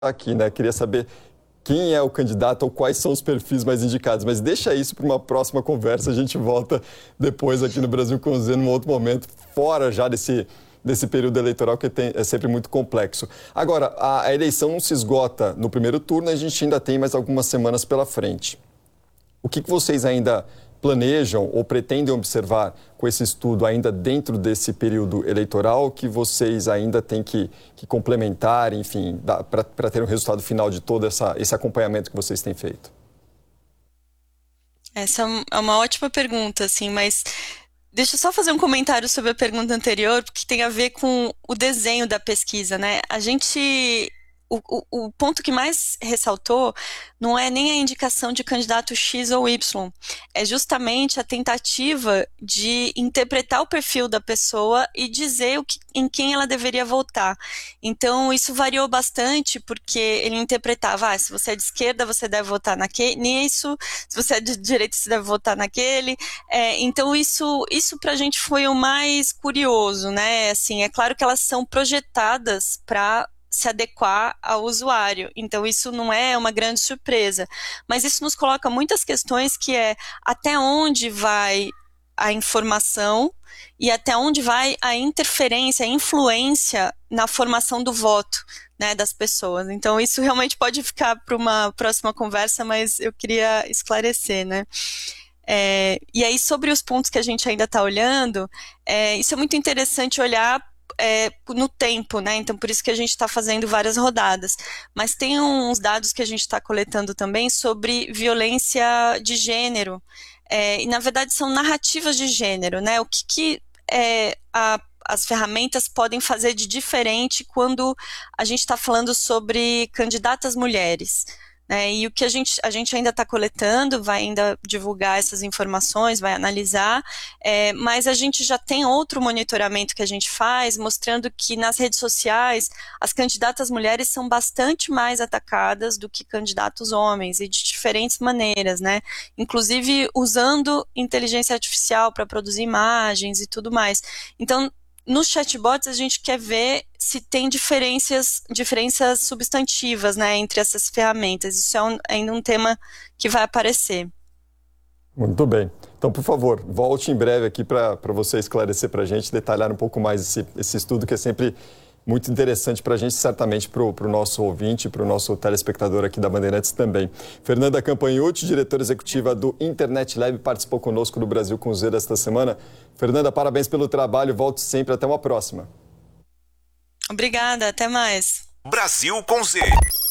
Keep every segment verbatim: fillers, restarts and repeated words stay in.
aqui, né? Queria saber quem é o candidato ou quais são os perfis mais indicados, mas deixa isso para uma próxima conversa, a gente volta depois aqui no Brasil com Z num outro momento, fora já desse, desse período eleitoral que tem, é sempre muito complexo. Agora, a, a eleição não se esgota no primeiro turno, a gente ainda tem mais algumas semanas pela frente. O que, que vocês ainda planejam ou pretendem observar com esse estudo ainda dentro desse período eleitoral que vocês ainda têm que, que complementar, enfim, para ter um resultado final de todo essa, esse acompanhamento que vocês têm feito? Essa é uma ótima pergunta, assim, mas deixa eu só fazer um comentário sobre a pergunta anterior, porque tem a ver com o desenho da pesquisa, né? A gente... O, o, o ponto que mais ressaltou não é nem a indicação de candidato X ou Y, é justamente a tentativa de interpretar o perfil da pessoa e dizer o que, em quem ela deveria votar. Então, isso variou bastante, porque ele interpretava, ah, se você é de esquerda, você deve votar naque, nisso, se você é de direita, você deve votar naquele. É, então, isso, isso para a gente foi o mais curioso, né? Assim, é claro que elas são projetadas para se adequar ao usuário. Então, isso não é uma grande surpresa. Mas isso nos coloca muitas questões que é até onde vai a informação e até onde vai a interferência, a influência na formação do voto, né, das pessoas. Então, isso realmente pode ficar para uma próxima conversa, mas eu queria esclarecer, né? É, e aí, sobre os pontos que a gente ainda está olhando, é, isso é muito interessante olhar É, no tempo, né? Então, por isso que a gente está fazendo várias rodadas. Mas tem uns dados que a gente está coletando também sobre violência de gênero. É, e, na verdade, são narrativas de gênero, né? O que, que é, a, as ferramentas podem fazer de diferente quando a gente está falando sobre candidatas mulheres. É, e o que a gente, a gente ainda está coletando, vai ainda divulgar essas informações, vai analisar, é, mas a gente já tem outro monitoramento que a gente faz, mostrando que nas redes sociais as candidatas mulheres são bastante mais atacadas do que candidatos homens, e de diferentes maneiras, né? Inclusive usando inteligência artificial para produzir imagens e tudo mais. Então, nos chatbots, a gente quer ver se tem diferenças, diferenças substantivas, né, entre essas ferramentas. Isso é um, ainda um tema que vai aparecer. Muito bem. Então, por favor, volte em breve aqui para você esclarecer para a gente, detalhar um pouco mais esse, esse estudo que é sempre muito interessante para a gente, certamente para o nosso ouvinte, para o nosso telespectador aqui da Bandeirantes também. Fernanda Campanhucci, diretora executiva do Internet Lab, participou conosco do Brasil com Z desta semana. Fernanda, parabéns pelo trabalho, volte sempre, até uma próxima. Obrigada, até mais. Brasil com Z.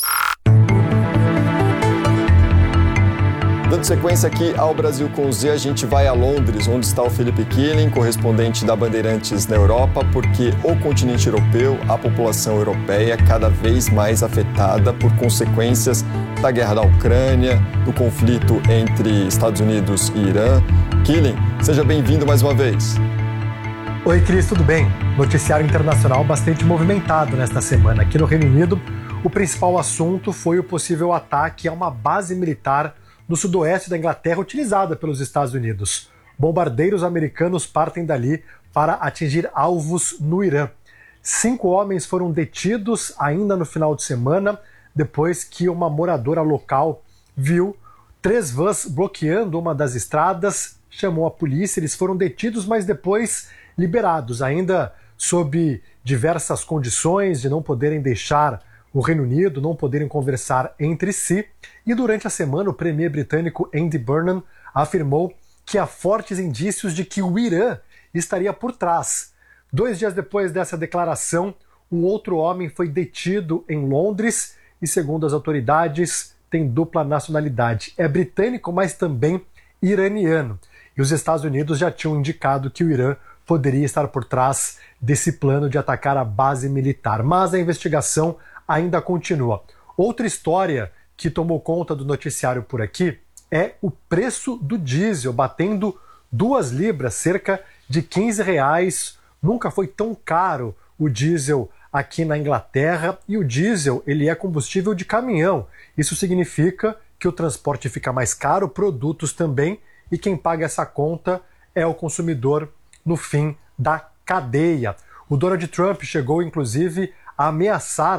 Dando sequência aqui ao Brasil com Z, a gente vai a Londres, onde está o Felipe Killing, correspondente da Bandeirantes na Europa, porque o continente europeu, a população europeia, é cada vez mais afetada por consequências da guerra da Ucrânia, do conflito entre Estados Unidos e Irã. Killing, seja bem-vindo mais uma vez. Oi, Cris, tudo bem? Noticiário internacional bastante movimentado nesta semana. Aqui no Reino Unido, o principal assunto foi o possível ataque a uma base militar no sudoeste da Inglaterra utilizada pelos Estados Unidos. Bombardeiros americanos partem dali para atingir alvos no Irã. Cinco homens foram detidos ainda no final de semana, depois que uma moradora local viu três vans bloqueando uma das estradas, chamou a polícia, eles foram detidos, mas depois liberados, ainda sob diversas condições de não poderem deixar o Reino Unido, não poderem conversar entre si. E durante a semana, o premier britânico Andy Burnham afirmou que há fortes indícios de que o Irã estaria por trás. Dois dias depois dessa declaração, um outro homem foi detido em Londres e, segundo as autoridades, tem dupla nacionalidade. É britânico, mas também iraniano. E os Estados Unidos já tinham indicado que o Irã poderia estar por trás desse plano de atacar a base militar. Mas a investigação ainda continua. Outra história que tomou conta do noticiário por aqui é o preço do diesel, batendo duas libras, cerca de quinze reais. Nunca foi tão caro o diesel aqui na Inglaterra, e o diesel ele é combustível de caminhão. Isso significa que o transporte fica mais caro, produtos também, e quem paga essa conta é o consumidor no fim da cadeia. O Donald Trump chegou, inclusive, a ameaçar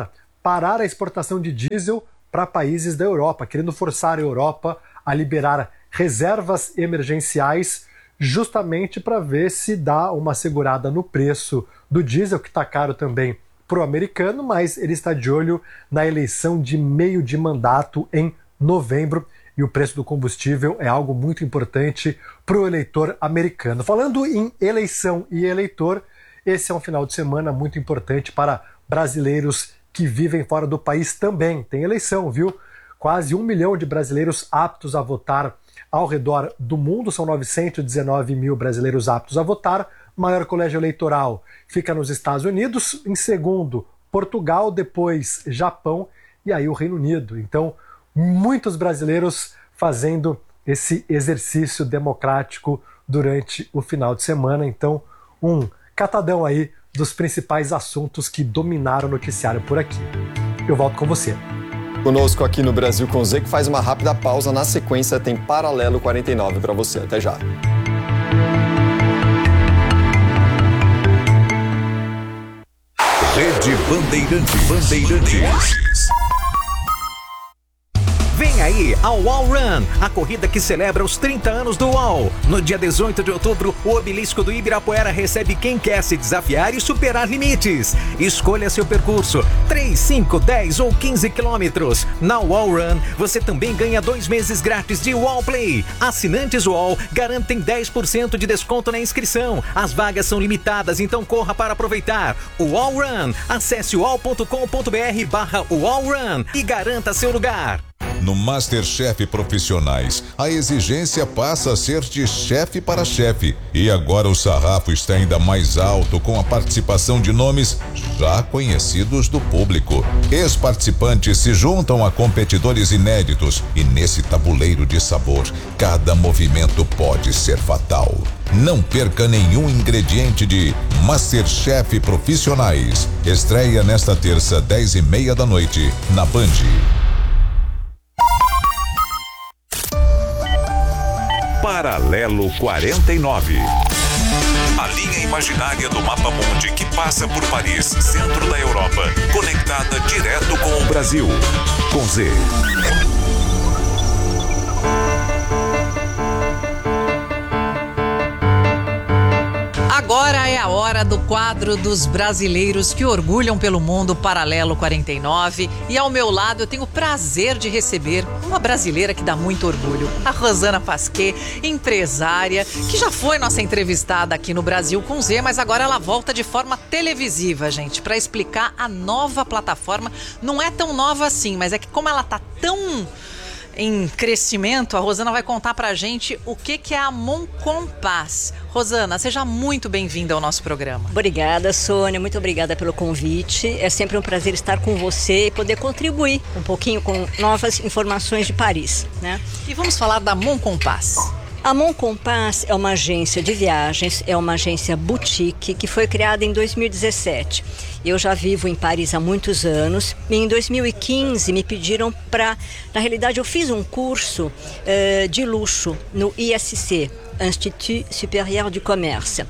parar a exportação de diesel para países da Europa, querendo forçar a Europa a liberar reservas emergenciais justamente para ver se dá uma segurada no preço do diesel, que está caro também para o americano, mas ele está de olho na eleição de meio de mandato em novembro, e o preço do combustível é algo muito importante para o eleitor americano. Falando em eleição e eleitor, esse é um final de semana muito importante para brasileiros que vivem fora do país também. Tem eleição, viu? Quase um milhão de brasileiros aptos a votar ao redor do mundo, são novecentos e dezenove mil brasileiros aptos a votar. O maior colégio eleitoral fica nos Estados Unidos, em segundo, Portugal, depois Japão e aí o Reino Unido. Então, muitos brasileiros fazendo esse exercício democrático durante o final de semana. Então, um catadão aí dos principais assuntos que dominaram o noticiário por aqui. Eu volto com você. Conosco aqui no Brasil com Z, que faz uma rápida pausa. Na sequência tem Paralelo quarenta e nove para você. Até já. Rede Bandeirantes. Bandeirantes. Vem aí a UOL Run, a corrida que celebra os trinta anos do UOL. No dia dezoito de outubro, o obelisco do Ibirapuera recebe quem quer se desafiar e superar limites. Escolha seu percurso, três, cinco, dez ou quinze quilômetros. Na UOL Run, você também ganha dois meses grátis de UOL Play. Assinantes UOL garantem dez por cento de desconto na inscrição. As vagas são limitadas, então corra para aproveitar. UOL Run, acesse uol ponto com ponto br barra UOL Run e garanta seu lugar. No MasterChef Profissionais, a exigência passa a ser de chefe para chefe. E agora o sarrafo está ainda mais alto com a participação de nomes já conhecidos do público. Ex-participantes se juntam a competidores inéditos e nesse tabuleiro de sabor, cada movimento pode ser fatal. Não perca nenhum ingrediente de MasterChef Profissionais. Estreia nesta terça, dez e meia da noite, na Band. Paralelo quarenta e nove. A linha imaginária do mapa mundi que passa por Paris, centro da Europa, conectada direto com o Brasil. Com Z. Agora é a hora do quadro dos brasileiros que orgulham pelo mundo, Paralelo quarenta e nove. E ao meu lado eu tenho o prazer de receber uma brasileira que dá muito orgulho, a Rosana Pasquet, empresária, que já foi nossa entrevistada aqui no Brasil com Z, mas agora ela volta de forma televisiva, gente, para explicar a nova plataforma. Não é tão nova assim, mas é que como ela tá tão em crescimento, a Rosana vai contar pra gente o que, que é a Mon Compass. Rosana, seja muito bem-vinda ao nosso programa. Obrigada, Sônia, muito obrigada pelo convite. É sempre um prazer estar com você e poder contribuir um pouquinho com novas informações de Paris, né? E vamos falar da Mon Compass. A Mon Compass é uma agência de viagens, é uma agência boutique que foi criada em dois mil e dezessete. Eu já vivo em Paris há muitos anos e em dois mil e quinze me pediram para... Na realidade, eu fiz um curso uh, de luxo no I S C, Institut Supérieur du Commerce.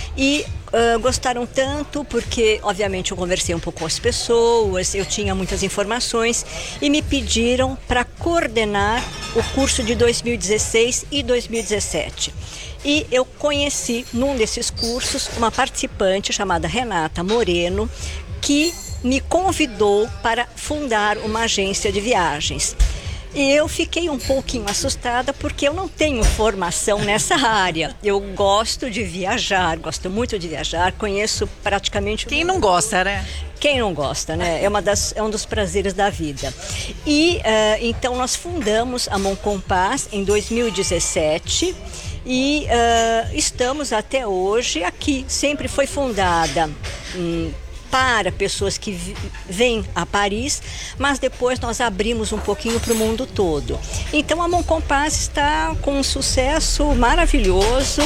E uh, gostaram tanto porque, obviamente, eu conversei um pouco com as pessoas, eu tinha muitas informações e me pediram para coordenar o curso de dois mil e dezesseis e dois mil e dezessete. E eu conheci num desses cursos uma participante chamada Renata Moreno, que me convidou para fundar uma agência de viagens. E eu fiquei um pouquinho assustada porque eu não tenho formação nessa área. Eu gosto de viajar, gosto muito de viajar, conheço praticamente... Quem não gosta, né? Quem não gosta, né? É, uma das, é um dos prazeres da vida. E uh, então nós fundamos a Mon Compass em dois mil e dezessete e uh, estamos até hoje aqui. Sempre foi fundada... Hum, para pessoas que vêm a Paris, mas depois nós abrimos um pouquinho para o mundo todo. Então a Mon Compass está com um sucesso maravilhoso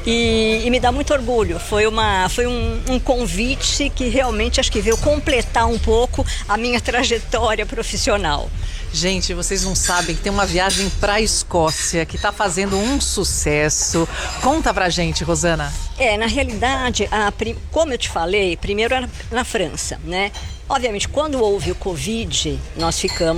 e, e me dá muito orgulho. Foi, uma, foi um, um convite que realmente acho que veio completar um pouco a minha trajetória profissional. Gente, vocês não sabem que tem uma viagem para a Escócia que está fazendo um sucesso. Conta pra gente, Rosana. É, na realidade, a, como eu te falei, primeiro era na França, né? Obviamente, quando houve o Covid, nós ficamos